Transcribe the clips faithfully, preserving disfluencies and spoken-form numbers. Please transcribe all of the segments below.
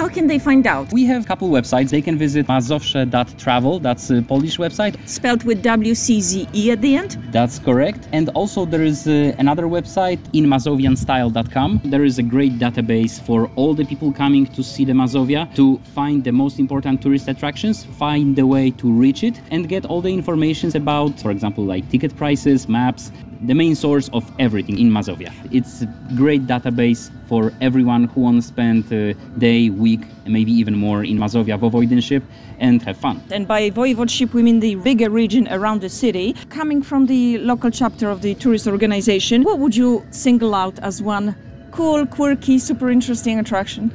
how can they find out? We have a couple websites. They can visit mazowsze dot travel. That's a Polish website. Spelled with W C Z E at the end? That's correct. And also there is uh, another website, in mazovian style dot com. There is a great database for all the people coming to see the Mazovia, to find the most important tourist attractions, find the way to reach it, and get all the information about, for example, like ticket prices, maps, the main source of everything in Mazovia. It's a great database for everyone who wants to spend a day, week, and maybe even more in Mazovia Voivodeship and have fun. And by voivodeship, we mean the bigger region around the city. Coming from the local chapter of the tourist organization, what would you single out as one cool, quirky, super interesting attraction?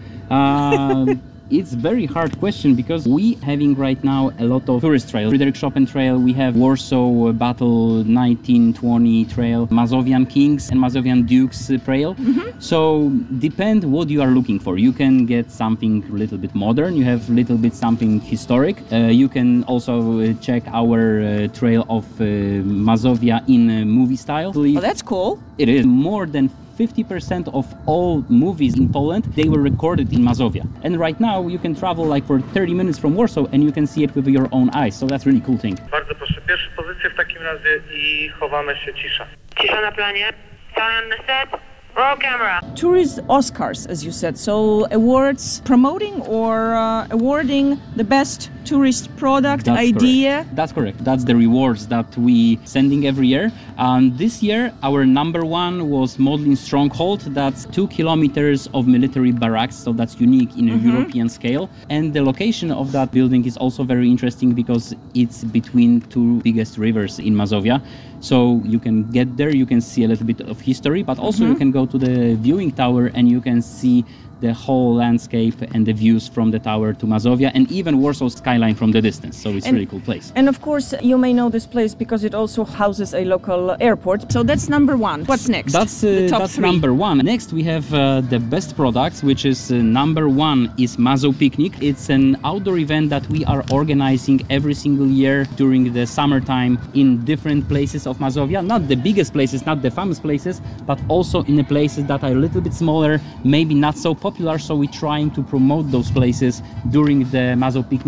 Uh, It's a very hard question, because we having right now a lot of tourist trails. Friedrich Chopin Trail, we have Warsaw Battle nineteen twenty Trail, Mazovian Kings and Mazovian Dukes uh, Trail. Mm-hmm. So depend what you are looking for. You can get something a little bit modern, you have a little bit something historic. Uh, you can also uh, check our uh, trail of uh, Mazovia in uh, movie style. Oh, that's cool. It is more than fifty percent of all movies in Poland, they were recorded in Mazovia. And right now you can travel like for thirty minutes from Warsaw and you can see it with your own eyes. So that's really cool thing. Bardzo proszę, pierwsze pozycje w takim razie i chowamy się, cisza. Cisza na planie. Time on the set. Roll camera. Tourist Oscars, as you said, so awards promoting or uh, awarding the best tourist product, That's idea. Correct. That's correct. That's the rewards that we sending every year. And this year, our number one was Modlin Stronghold. That's two kilometers of military barracks, so that's unique in a mm-hmm. European scale. And the location of that building is also very interesting because it's between two biggest rivers in Mazovia. So you can get there, you can see a little bit of history, but also mm-hmm. you can go to the viewing tower and you can see the whole landscape and the views from the tower to Mazovia, and even Warsaw skyline from the distance. So it's a really cool place. And of course, you may know this place because it also houses a local airport. So that's number one. What's next? That's, uh, the top that's three. number one. Next, we have uh, the best products, which is uh, number one is Mazow Picnic. It's an outdoor event that we are organizing every single year during the summertime in different places of Mazovia. Not the biggest places, not the famous places, but also in the places that are a little bit smaller, maybe not so popular. So we're trying to promote those places during the Mazow Picnic.